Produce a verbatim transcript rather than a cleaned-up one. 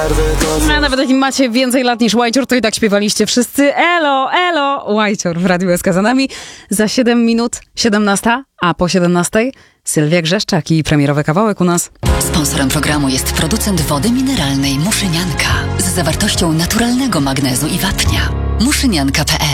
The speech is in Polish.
A nawet jak macie więcej lat niż Łajcior, to i tak śpiewaliście wszyscy elo, elo, Łajcior w Radiu S K za nami. Za siedem minut siedemnasta, a po siedemnastej Sylwia Grzeszczak i premierowy kawałek u nas. Sponsorem programu jest producent wody mineralnej Muszynianka z zawartością naturalnego magnezu i wapnia. muszynianka kropka pe el